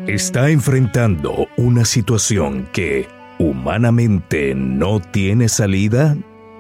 ¿Está enfrentando una situación que humanamente no tiene salida?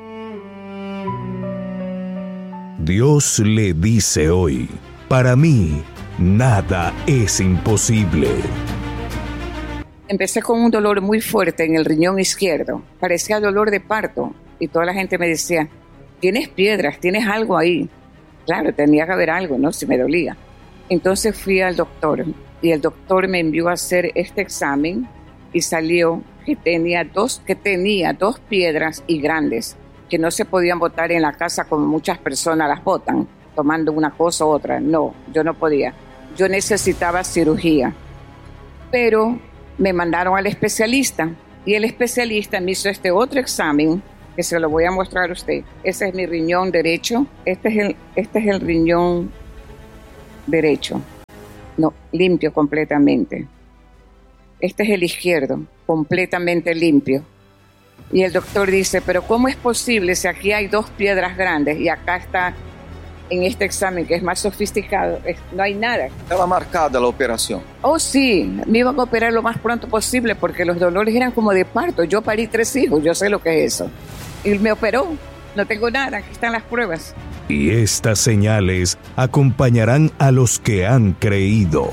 Dios le dice hoy, para mí, nada es imposible. Empecé con un dolor muy fuerte en el riñón izquierdo. Parecía dolor de parto. Y toda la gente me decía, tienes piedras, tienes algo ahí. Claro, tenía que haber algo, ¿no? Si me dolía. Entonces fui al doctor. Y el doctor me envió a hacer este examen. Y salió que tenía dos piedras y grandes. Que no se podían botar en la casa como muchas personas las botan. Tomando una cosa u otra. No, yo no podía. Yo necesitaba cirugía. Pero me mandaron al especialista y el especialista me hizo este otro examen que se lo voy a mostrar a usted. Ese es mi riñón derecho. Este es el riñón derecho. No, limpio completamente. Este es el izquierdo, completamente limpio. Y el doctor dice, pero ¿cómo es posible si aquí hay dos piedras grandes y acá está, en este examen que es más sofisticado, no hay nada? Estaba marcada la operación. Oh, sí, me iban a operar lo más pronto posible porque los dolores eran como de parto. Yo parí 3 hijos, yo sé lo que es eso. Y me operó, no tengo nada, aquí están las pruebas. Y estas señales acompañarán a los que han creído.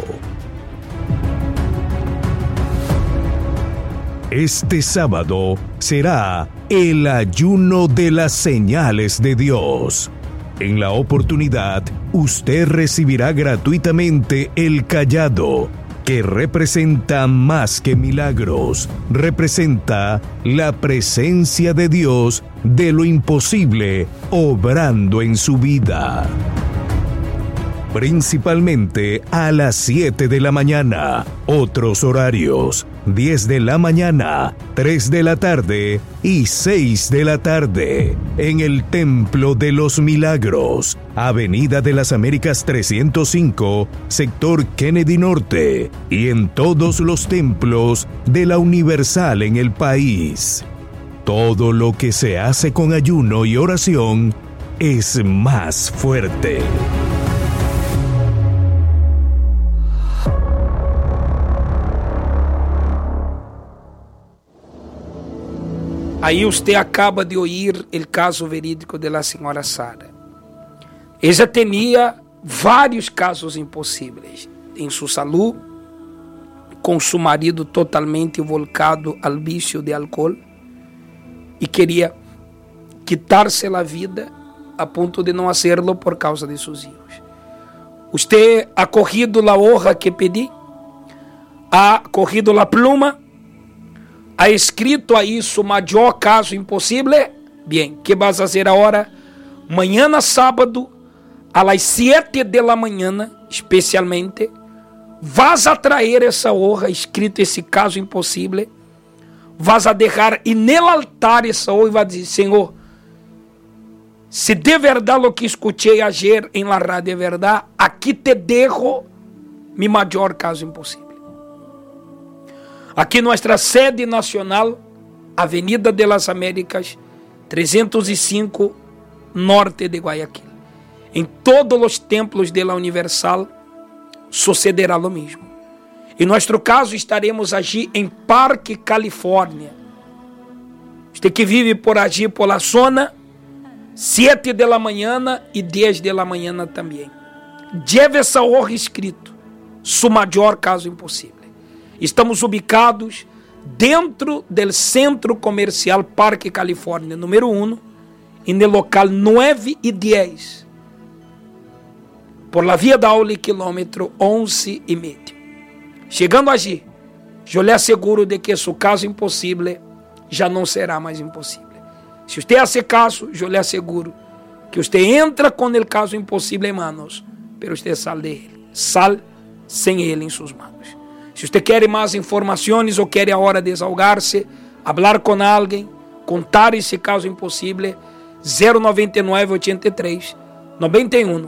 Este sábado será el ayuno de las señales de Dios. En la oportunidad, usted recibirá gratuitamente el cayado, que representa más que milagros, representa la presencia de Dios de lo imposible obrando en su vida. Principalmente a las 7 de la mañana, otros horarios, 10 de la mañana, 3 de la tarde y 6 de la tarde, en el Templo de los Milagros, Avenida de las Américas 305, sector Kennedy Norte, y en todos los templos de la Universal en el país. Todo lo que se hace con ayuno y oración es más fuerte. Aí você acaba de ouvir o caso verídico da senhora Sara. Ela tinha vários casos impossíveis em sua saúde, com seu marido totalmente volcado ao vício de álcool e queria quitar-se a vida a ponto de não hacerlo por causa de seus filhos. Você ha cogido a hoja que pedi, ha cogido a pluma, ha escrito aí su maior caso impossível? Bem, que vas a fazer agora? Mañana sábado, a las 7 de la mañana, especialmente, vas a traer essa hoja, escrito esse caso impossível, vas a deixar en el altar essa hoja e vas a dizer, Senhor, se de verdade o que escutei ayer em la radio é verdade, aqui te dejo mi maior caso impossível. Aqui nossa sede nacional, Avenida de las Américas, 305, norte de Guayaquil. Em todos os templos de la Universal, sucederá lo mesmo. Em nosso caso, estaremos aqui em Parque, Califórnia. Você que vive por allí, por la zona, 7 de la mañana e 10 de la mañana também. Lleve essa hoja escrito, su maior caso impossível. Estamos ubicados dentro do Centro Comercial Parque Califórnia, número 1, no local 9 e 10, por la Via Daule, quilômetro 11,5. Chegando allí, eu lhe asseguro de que seu caso impossível já não será mais impossível. Se você hace caso, eu lhe asseguro que você entra com o caso impossível em manos, pero você sale de ele, sale sem ele em suas manos. Se você quer mais informações ou quer agora desahogar-se, falar com alguém, contar esse caso impossível, 099 83 91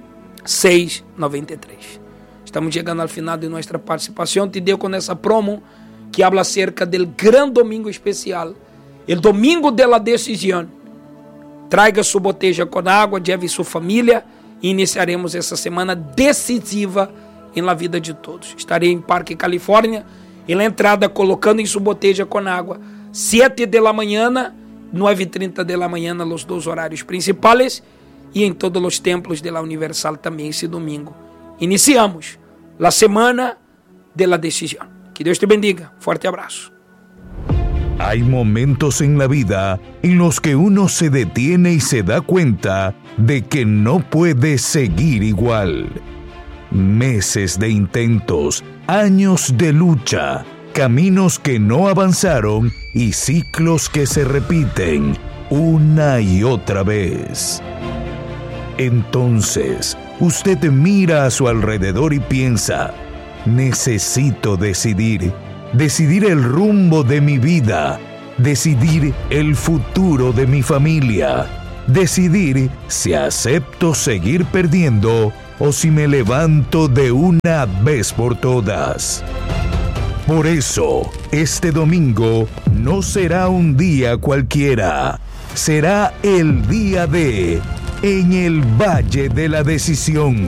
693. Estamos chegando ao final de nossa participação. Te deu com essa promo que habla acerca do grande domingo especial, o domingo de la decisão. Traga sua botella com água, lleve sua família e iniciaremos essa semana decisiva em la vida de todos. Estarei em Parque Califórnia, em la entrada colocando em sua botella com água, 7 de la mañana, 9:30 de la mañana, los dos horários principais, e em todos os templos de la Universal também esse domingo. Iniciamos a semana de la decisión. Que Dios te bendiga. Fuerte abrazo. Hay momentos en la vida en los que uno se detiene y se da cuenta de que no puede seguir igual. Meses de intentos, años de lucha, caminos que no avanzaron y ciclos que se repiten una y otra vez. Entonces, usted mira a su alrededor y piensa: necesito decidir el rumbo de mi vida, decidir el futuro de mi familia, decidir si acepto seguir perdiendo o si me levanto de una vez por todas. Por eso, este domingo no será un día cualquiera, será el día de En el Valle de la Decisión.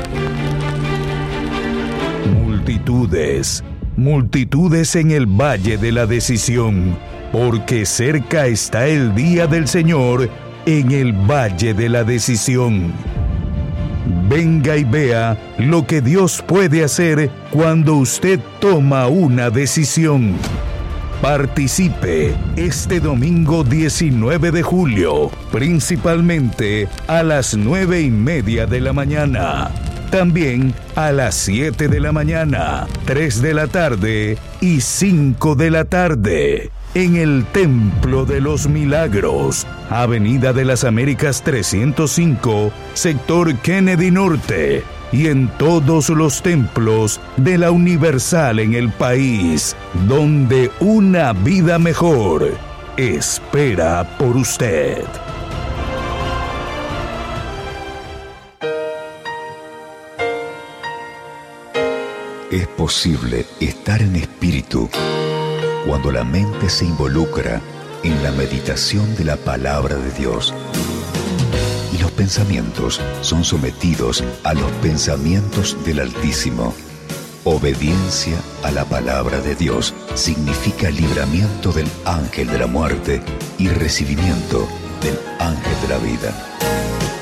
Multitudes en el Valle de la Decisión, porque cerca está el día del Señor en el Valle de la Decisión. Venga y vea lo que Dios puede hacer cuando usted toma una decisión. Participe este domingo 19 de julio, principalmente a las 9:30 de la mañana. También a las 7 de la mañana, 3 de la tarde y 5 de la tarde. En el Templo de los Milagros, Avenida de las Américas 305, sector Kennedy Norte, y en todos los templos de la Universal en el país, donde una vida mejor espera por usted. Es posible estar en espíritu cuando la mente se involucra en la meditación de la palabra de Dios y los pensamientos son sometidos a los pensamientos del Altísimo. Obediencia a la palabra de Dios significa libramiento del ángel de la muerte y recibimiento del ángel de la vida.